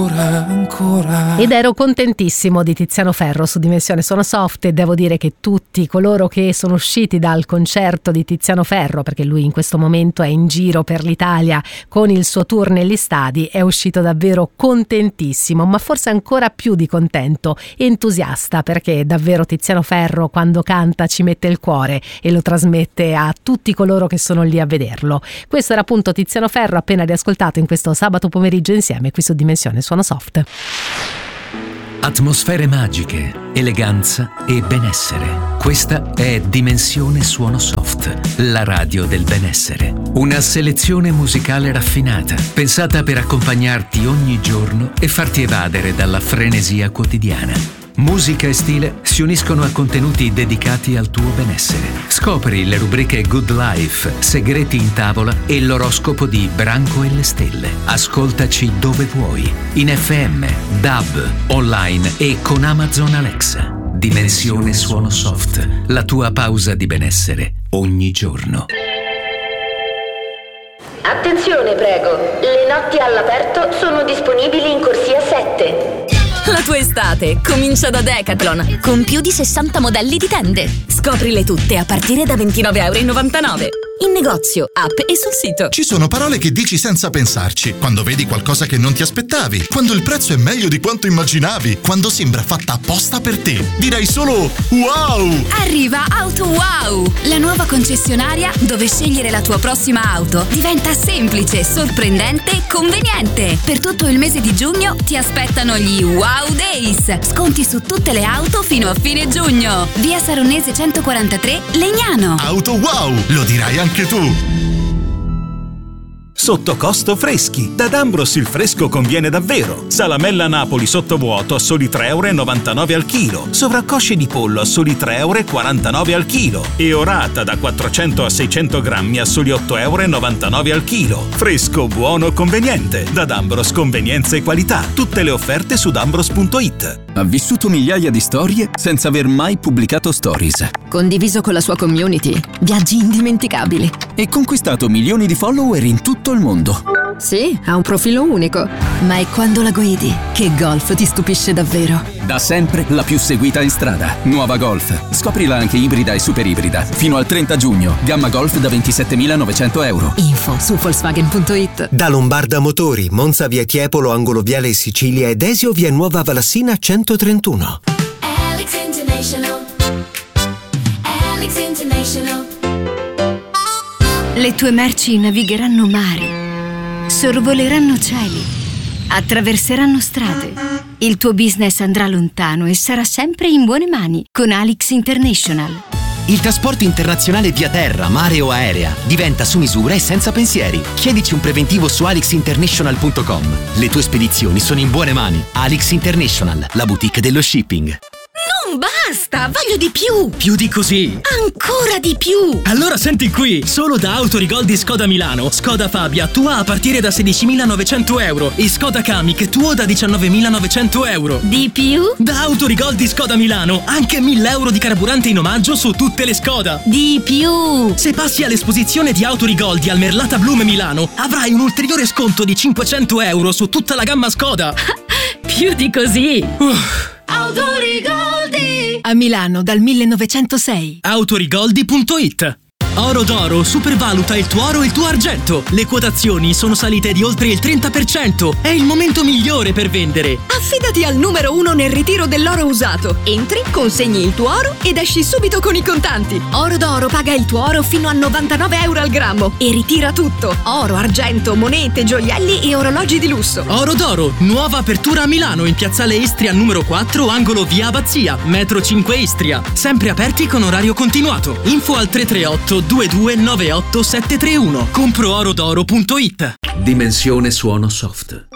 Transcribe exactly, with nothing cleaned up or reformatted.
Ancora. Ed ero contentissimo di Tiziano Ferro su Dimensione Suono Soft, e devo dire che tutti coloro che sono usciti dal concerto di Tiziano Ferro, perché lui in questo momento è in giro per l'Italia con il suo tour negli stadi, è uscito davvero contentissimo, ma forse ancora più di contento, entusiasta, perché davvero Tiziano Ferro quando canta ci mette il cuore e lo trasmette a tutti coloro che sono lì a vederlo. Questo era appunto Tiziano Ferro, appena riascoltato in questo sabato pomeriggio insieme qui su Dimensione Suono Soft. Atmosfere magiche, eleganza e benessere. Questa è Dimensione Suono Soft, la radio del benessere. Una selezione musicale raffinata, pensata per accompagnarti ogni giorno e farti evadere dalla frenesia quotidiana. Musica e stile si uniscono a contenuti dedicati al tuo benessere. Scopri le rubriche Good Life, Segreti in tavola e l'oroscopo di Branco e le stelle. Ascoltaci dove vuoi, in F M, D A B, online e con Amazon Alexa. Dimensione Suono Soft, la tua pausa di benessere ogni giorno. Attenzione, prego. Le notti all'aperto sono disponibili in corsia sette. La tua estate comincia da Decathlon, con più di sessanta modelli di tende. Scoprile tutte a partire da ventinove e novantanove euro. In negozio, app e sul sito. Ci sono parole che dici senza pensarci. Quando vedi qualcosa che non ti aspettavi. Quando il prezzo è meglio di quanto immaginavi. Quando sembra fatta apposta per te. Direi solo wow! Arriva Auto Wow! La nuova concessionaria dove scegliere la tua prossima auto diventa semplice, sorprendente e conveniente. Per tutto il mese di giugno ti aspettano gli Wow Days. Sconti su tutte le auto fino a fine giugno. Via Saronese centoquarantatré, Legnano. Auto Wow! Lo dirai anche Anche tu. Sotto costo freschi. Da D'Ambros il fresco conviene davvero. Salamella Napoli sottovuoto a soli tre e novantanove euro al chilo. Sovraccosce di pollo a soli tre e quarantanove euro al chilo. E orata da quattrocento a seicento grammi a soli otto e novantanove euro al chilo. Fresco, buono, conveniente. Da D'Ambros convenienza e qualità. Tutte le offerte su D'Ambros punto it. Ha vissuto migliaia di storie senza aver mai pubblicato stories. Condiviso con la sua community viaggi indimenticabili. E conquistato milioni di follower in tutto il mondo. Sì, ha un profilo unico. Ma è quando la guidi che Golf ti stupisce davvero. Da sempre la più seguita in strada. Nuova Golf. Scoprila anche ibrida e super ibrida. Fino al trenta giugno. Gamma Golf da ventisettemilanovecento euro. Info su Volkswagen punto it. Da Lombarda Motori, Monza via Tiepolo, angolo Viale Sicilia ed Desio via Nuova Valassina centotrentuno. Alex International. Alex International. Le tue merci navigheranno mari, sorvoleranno cieli, attraverseranno strade. Il tuo business andrà lontano e sarà sempre in buone mani con Alex International. Il trasporto internazionale via terra, mare o aerea diventa su misura e senza pensieri. Chiedici un preventivo su alex international punto com. Le tue spedizioni sono in buone mani. Alex International, la boutique dello shipping. Non basta, voglio di più! Più di così! Ancora di più! Allora senti qui, solo da Autorigol di Skoda Milano, Skoda Fabia tua a partire da sedicimilanovecento euro e Skoda Kamiq tuo da diciannovemilanovecento euro. Di più? Da Autorigol di Skoda Milano, anche mille euro di carburante in omaggio su tutte le Skoda. Di più! Se passi all'esposizione di Autorigol di Almerlata Blume Milano, avrai un ulteriore sconto di cinquecento euro su tutta la gamma Skoda. Più di così! Uff. Autorigoldi! A Milano dal millenovecentosei. Autorigoldi punto it. Oro d'Oro supervaluta il tuo oro e il tuo argento. Le quotazioni sono salite di oltre il trenta per cento. È il momento migliore per vendere. Affidati al numero uno nel ritiro dell'oro usato. Entri, consegni il tuo oro ed esci subito con i contanti. Oro d'Oro paga il tuo oro fino a novantanove euro al grammo e ritira tutto. Oro, argento, monete, gioielli e orologi di lusso. Oro d'Oro, nuova apertura a Milano in piazzale Istria numero quattro, angolo via Abbazia, metro cinque Istria. Sempre aperti con orario continuato. Info al tre tre otto due due nove otto sette tre uno. compro oro d'oro punto it. Dimensione Suono Soft.